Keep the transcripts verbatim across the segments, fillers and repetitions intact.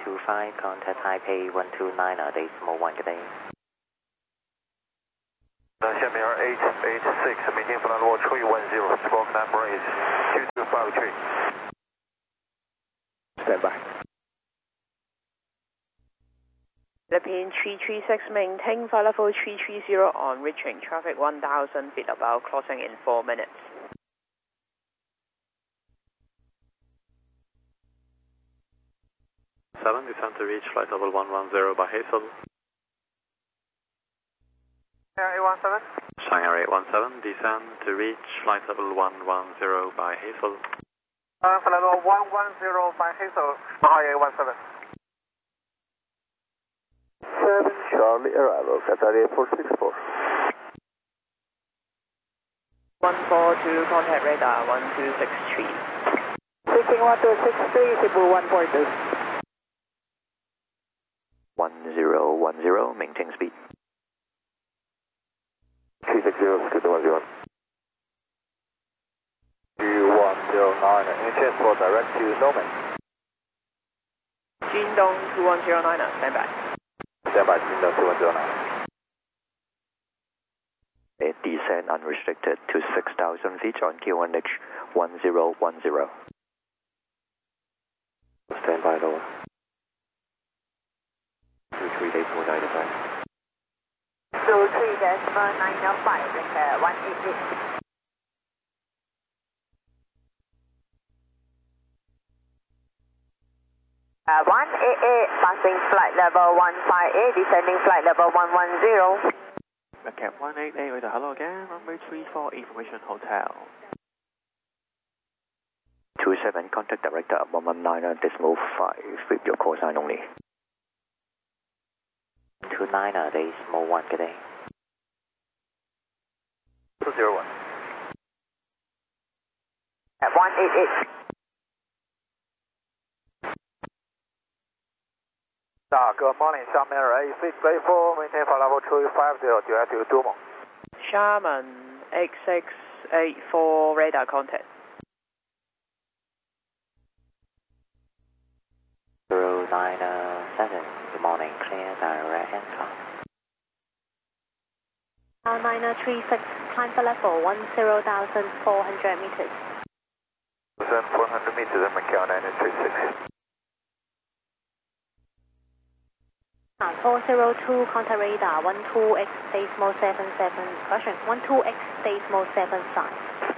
two five, contact Taipei one two nine, decimal one, good day. 那下面是 eight eight six, maintain flight level three one zero, squawk number is two two five three. Stand by. Philippine three three six, maintain flight level three three zero on reaching traffic one thousand feet above, closing in four minutes. seven, descend to reach flight level one one zero by Hazel. Shanghai eight one seven. Shanghai eight one seven, descend to reach flight level one one zero by Hazel. Uh, flight level one one zero by Hazel, Shanghai eight one seven. seven Charlie arrival, Qatar eight four six four. one four two, contact radar one two six three. Switching one two six three, Cebu one four two. one zero one zero, maintain speed. three six zero, Scooter one zero one. two one zero nine, any chance for direct to Norman? Jindong two one zero nine, stand by. Stand by, Jindong two one zero nine. It descend unrestricted to six thousand feet on Q one H one zero one zero. Stand by lower. two three decimal nine five. two three decimal nine five, uh, one eight eight. Uh, one eight eight, passing flight level one five eight, descending flight level one one zero. Cap one eight eight, radar hello again, runway three four, Information Hotel. two seven, contact director one one nine, decimal five, with your call sign only. two nine, decimal one, good day. two zero one. At one eight eight. Uh, good morning, Xiamen eight six eight four, maintain flight level three five zero, direct to Dumont. Xiamen eight six eight four, radar contact. zero nine seven, good morning, clear direct enter. nine three six, climb for level one zero thousand four hundred meters. four hundred meters, and Macau nine three six. four zero two, contact radar one two X decimal seven seven, correction, one two X decimal seven five.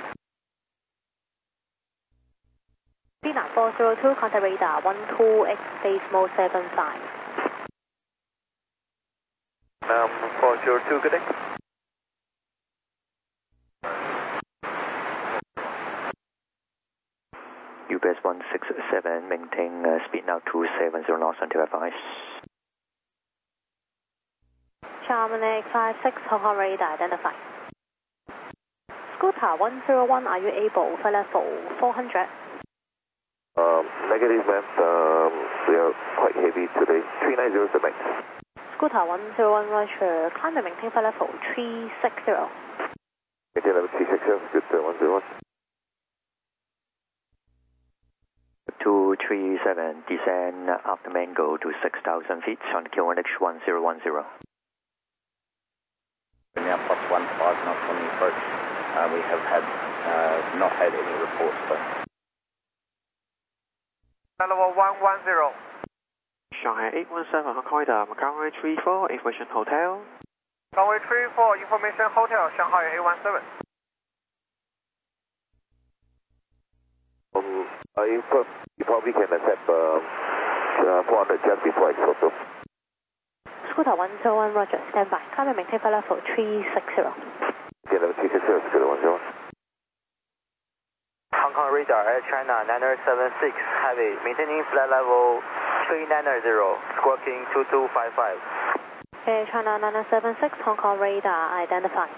Pina four zero two, contact radar one two X decimal seven five. Um, four zero two, good day. U B S one six seven, maintain uh, speed now two seven zero knots until advice. Xiamen eight five six, Hong Kong radar identified. Scooter one zero one, are you able for level four hundred? Um, negative, ma'am. Um, we are quite heavy today. three nine zero is the max. Scooter one zero one, Roger. Climb and maintain for level three six zero. Maintain level three six zero, Scooter one zero one. two three seven, descend after mango to six thousand feet on Q one H one zero one zero. Now plus one five knots on the approach. Uh, we have had uh, not had any reports, but. Level one one zero. Shanghai eight one seven, Hong Kong radar, Macau runway three four, Information Hotel. Runway three four, Information Hotel, Shanghai eight one seven. Um, uh, you, you probably can accept uh, uh, four hundred just before I photo. Scooter one zero one, Roger. Stand by. Climb and maintain for level three six zero. Yeah, level three six zero, Scooter one zero one. Hong Kong radar, Air China nine seven six, heavy, maintaining flight level three nine zero, squawking two two five five. Air China nine seven six, Hong Kong radar identified.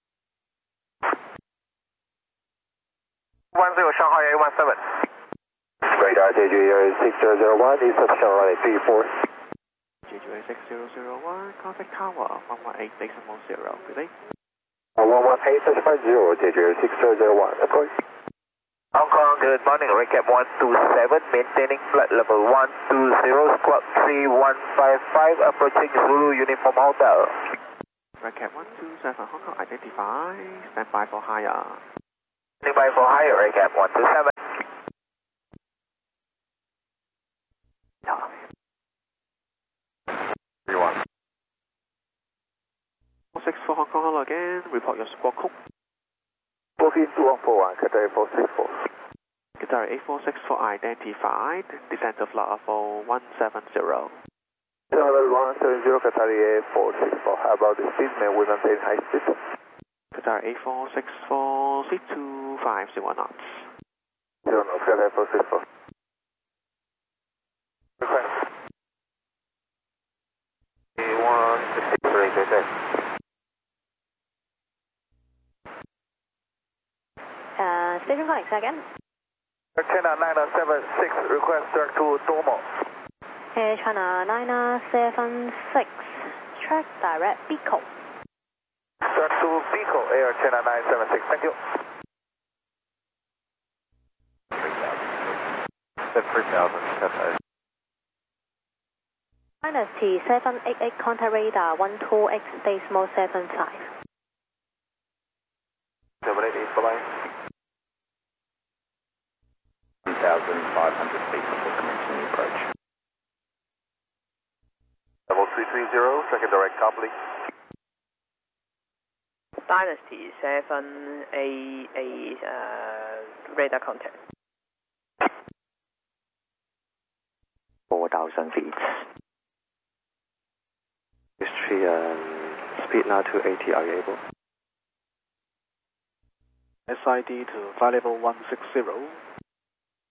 one zero, Shanghai eight one seven. Radar J J six zero zero one, is sufficient runway three four. J J six zero zero one, contact tower one one eight decimal zero, good day. one one eight five zero, J J six zero zero one, of course. Hong Kong, good morning. Recap one two seven, maintaining flight level one two zero, squawk three one five five, approaching Zulu Uniform Hotel. Recap one two seven, Hong Kong identify, stand by for higher. Standing by for higher, recap one two seven. three one. six four Hong Kong, hello again, report your squawk code. Booking two one four one, Qatar eight four six four. Qatar eight four six four identified, descent to flight level one seven zero. Level one seven zero, Qatar eight four six four. How about the speed? May we maintain high speed? Qatar eight four six four, speed two five zero knots. Zero knots, Qatar eight four six four. Request. one six three, good day. Uh, station flight again. China nine seven six, request direct to Domo. Air China nine seven six, track direct Bico. Direct to Bico, Air China nine seven six, thank you. three thousand, Qatar. Minus T seven eight eight, contact radar one two X decimal seven five. seven eight eight, bye-bye. one thousand five hundred feet before commencing the approach. Level three three zero, second direct coupling. Dynasty seven eight eight, uh, radar contact. four thousand feet. History, um, speed now to eighty, are you able? S I D to flight level one six zero.